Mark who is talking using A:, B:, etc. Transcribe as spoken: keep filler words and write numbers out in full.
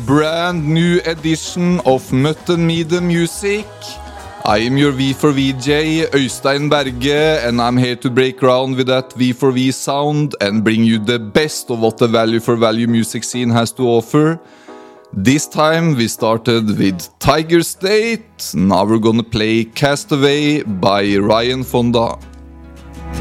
A: brand new edition of Mutton Media Music. I am your V four V J, Øystein Berge, and I'm here to break ground with that V four V sound and bring you the best of what the value for value music scene has to offer. This time we started with Tiger State, now we're gonna play Castaway by Ryan Fonda.